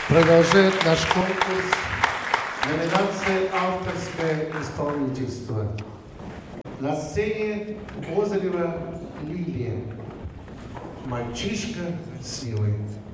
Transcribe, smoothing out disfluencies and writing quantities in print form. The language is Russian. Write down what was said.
Продолжает наш конкурс номинация «Авторское исполнительство». На сцене Козырева Лилия. Мальчишка с силой.